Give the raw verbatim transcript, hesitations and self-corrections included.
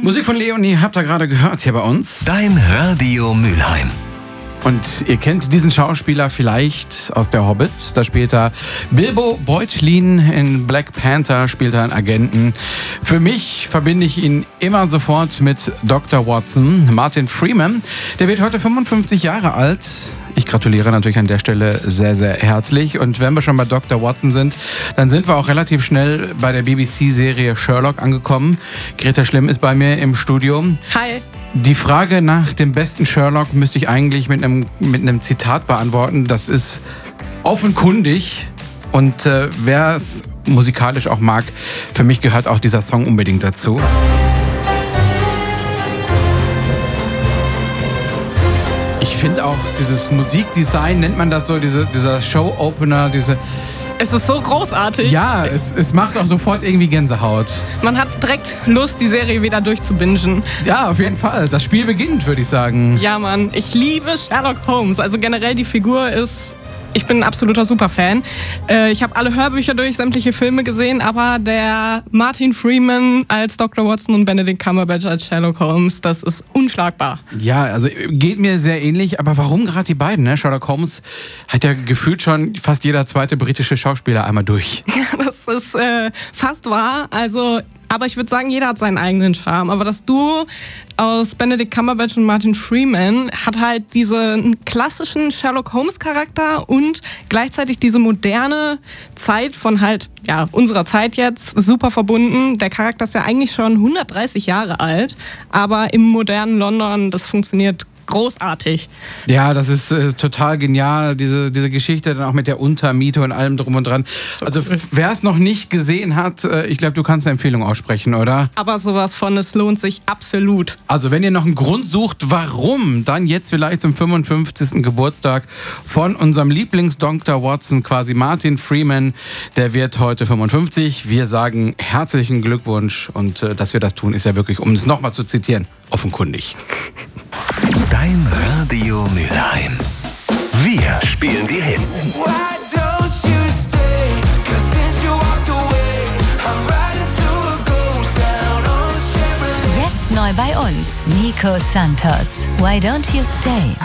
Musik von Leonie habt ihr gerade gehört hier bei uns. Dein Radio Mülheim. Und ihr kennt diesen Schauspieler vielleicht aus der Hobbit. Da spielt er Bilbo Beutlin, in Black Panther spielt er einen Agenten. Für mich verbinde ich ihn immer sofort mit Doktor Watson. Martin Freeman, der wird heute fünfundfünfzig Jahre alt. Ich gratuliere natürlich an der Stelle sehr, sehr herzlich. Und wenn wir schon bei Doktor Watson sind, dann sind wir auch relativ schnell bei der B B C-Serie Sherlock angekommen. Greta Schlimm ist bei mir im Studio. Hi. Die Frage nach dem besten Sherlock müsste ich eigentlich mit einem, mit einem Zitat beantworten. Das ist offenkundig. Und äh, wer es musikalisch auch mag, für mich gehört auch dieser Song unbedingt dazu. Ich finde auch dieses Musikdesign, nennt man das so, diese, dieser Show-Opener, diese... Es ist so großartig. Ja, es, es macht auch sofort irgendwie Gänsehaut. Man hat direkt Lust, die Serie wieder durchzubingen. Ja, auf jeden Fall. Das Spiel beginnt, würde ich sagen. Ja, Mann. Ich liebe Sherlock Holmes. Also generell die Figur ist... Ich bin ein absoluter Superfan. Äh, ich habe alle Hörbücher durch, sämtliche Filme gesehen, aber der Martin Freeman als Doktor Watson und Benedict Cumberbatch als Sherlock Holmes, das ist unschlagbar. Ja, also geht mir sehr ähnlich, aber warum gerade die beiden? Ne? Sherlock Holmes hat ja gefühlt schon fast jeder zweite britische Schauspieler einmal durch. Ja, das ist äh, fast wahr. Also, aber ich würde sagen, jeder hat seinen eigenen Charme. Aber das Duo aus Benedict Cumberbatch und Martin Freeman hat halt diesen klassischen Sherlock Holmes Charakter und gleichzeitig diese moderne Zeit von halt, ja, unserer Zeit jetzt super verbunden. Der Charakter ist ja eigentlich schon hundertdreißig Jahre alt, aber im modernen London, das funktioniert großartig. Ja, das ist äh, total genial, diese, diese Geschichte dann auch mit der Untermiete und allem drum und dran. So also cool. Wer es noch nicht gesehen hat, äh, ich glaube, du kannst eine Empfehlung aussprechen, oder? Aber sowas von, es lohnt sich absolut. Also wenn ihr noch einen Grund sucht, warum, dann jetzt vielleicht zum fünfundfünfzigsten Geburtstag von unserem Lieblings-Doktor Watson, quasi Martin Freeman. Der wird heute fünfundfünfzig. Wir sagen herzlichen Glückwunsch und äh, dass wir das tun, ist ja wirklich, um es nochmal zu zitieren, offenkundig. Dein Radio Mülheim. Wir spielen die Hits. Jetzt neu bei uns, Nico Santos. Why don't you stay?